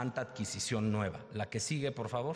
adquisición nueva. La que sigue, por favor.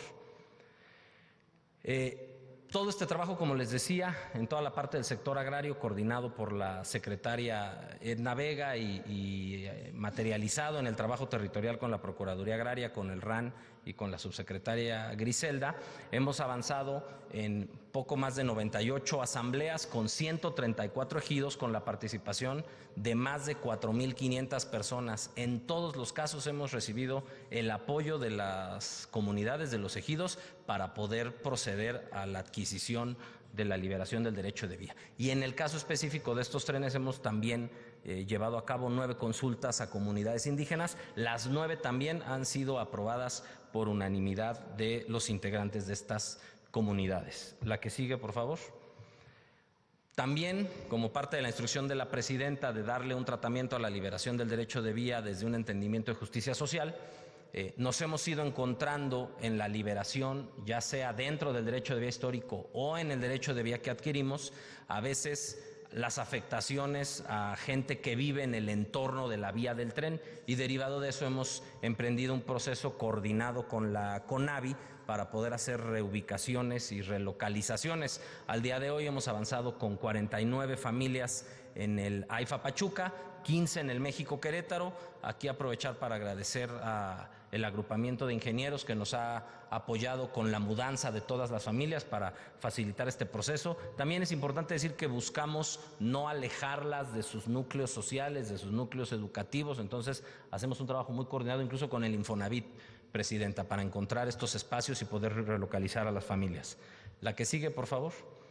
Todo este trabajo, como les decía, en toda la parte del sector agrario, coordinado por la secretaria Edna Vega y materializado en el trabajo territorial con la Procuraduría Agraria, con el RAN y con la subsecretaria Griselda, hemos avanzado en poco más de 98 asambleas con 134 ejidos, con la participación de más de 4,500 personas. En todos los casos hemos recibido el apoyo de las comunidades, de los ejidos, para poder proceder a la adquisición de la liberación del derecho de vía. Y en el caso específico de estos trenes hemos también llevado a cabo 9 consultas a comunidades indígenas. Las 9 también han sido aprobadas por unanimidad de los integrantes de estas comunidades. La que sigue, por favor. También, como parte de la instrucción de la presidenta de darle un tratamiento a la liberación del derecho de vía desde un entendimiento de justicia social, nos hemos ido encontrando en la liberación, ya sea dentro del derecho de vía histórico o en el derecho de vía que adquirimos, a veces las afectaciones a gente que vive en el entorno de la vía del tren, y derivado de eso hemos emprendido un proceso coordinado con la CONAVI para poder hacer reubicaciones y relocalizaciones. Al día de hoy hemos avanzado con 49 familias en el AIFA Pachuca, 15 en el México Querétaro. Aquí aprovechar para agradecer al agrupamiento de ingenieros que nos ha apoyado con la mudanza de todas las familias para facilitar este proceso. También es importante decir que buscamos no alejarlas de sus núcleos sociales, de sus núcleos educativos. Entonces hacemos un trabajo muy coordinado incluso con el Infonavit, presidenta, para encontrar estos espacios y poder relocalizar a las familias. La que sigue, por favor.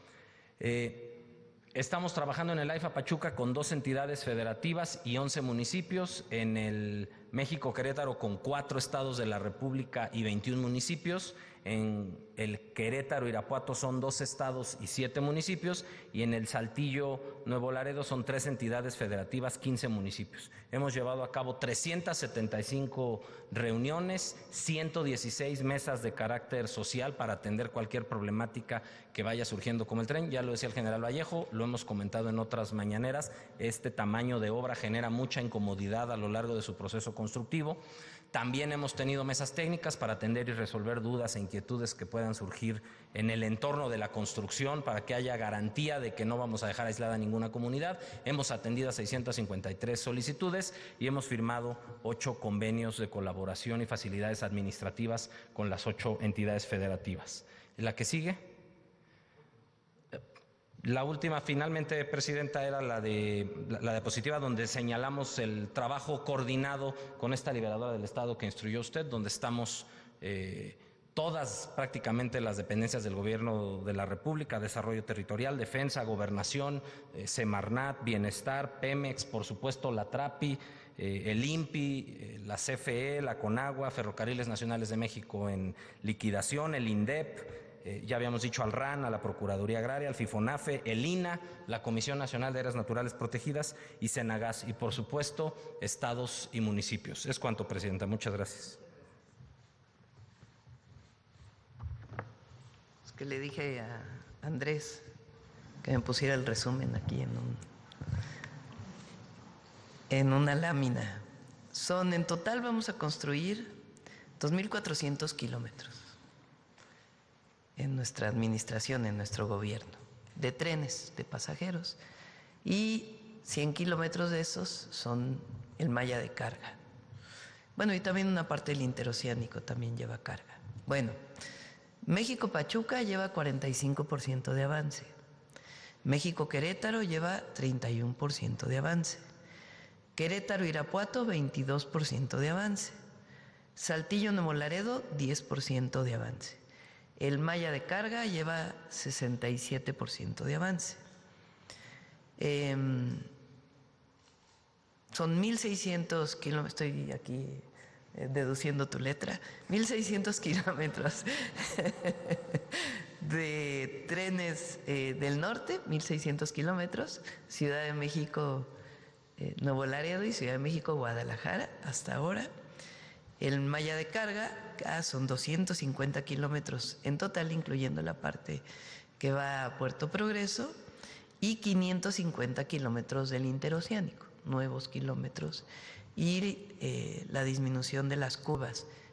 Estamos trabajando en el AIFA Pachuca con 2 entidades federativas y 11 municipios, en el México Querétaro con 4 estados de la República y 21 municipios, en el Querétaro Irapuato son 2 estados y 7 municipios, y en el Saltillo Nuevo Laredo son 3 entidades federativas, 15 municipios. Hemos llevado a cabo 375 reuniones, 116 mesas de carácter social para atender cualquier problemática que vaya surgiendo como el tren. Ya lo decía el general Vallejo, lo hemos comentado en otras mañaneras, este tamaño de obra genera mucha incomodidad a lo largo de su proceso constructivo. También hemos tenido mesas técnicas para atender y resolver dudas e inquietudes que puedan surgir en el entorno de la construcción, para que haya garantía de que no vamos a dejar aislada ninguna comunidad. Hemos atendido a 653 solicitudes y hemos firmado 8 convenios de colaboración y facilidades administrativas con las 8 entidades federativas. La que sigue. La última, finalmente, presidenta, era la diapositiva donde señalamos el trabajo coordinado con esta liberadora del Estado que instruyó usted, donde estamos todas prácticamente las dependencias del Gobierno de la República: Desarrollo Territorial, Defensa, Gobernación, Semarnat, Bienestar, Pemex, por supuesto la TRAPI, el INPI, la CFE, la CONAGUA, Ferrocarriles Nacionales de México en liquidación, el INDEP, ya habíamos dicho al RAN, a la Procuraduría Agraria, al FIFONAFE, el INA, la Comisión Nacional de Áreas Naturales Protegidas y Senagas, y por supuesto estados y municipios. Es cuanto, presidenta. Muchas gracias. Es que le dije a Andrés que me pusiera el resumen aquí en una lámina. En total vamos a construir 2,400 kilómetros en nuestra administración, en nuestro gobierno, de trenes, de pasajeros, y 100 kilómetros de esos son el malla de carga. Bueno, y también una parte del interoceánico también lleva carga. Bueno, México-Pachuca lleva 45% de avance. México-Querétaro lleva 31% de avance. Querétaro-Irapuato, 22% de avance. Saltillo-Nuevo Laredo, 10% de avance. El malla de carga lleva 67% de avance. Son 1,600 kilómetros, estoy aquí deduciendo tu letra, 1,600 kilómetros de trenes del norte, 1,600 kilómetros, Ciudad de México, Nuevo Laredo y Ciudad de México, Guadalajara, hasta ahora. El malla de carga son 250 kilómetros en total, incluyendo la parte que va a Puerto Progreso, y 550 kilómetros del interoceánico, nuevos kilómetros y la disminución de las curvas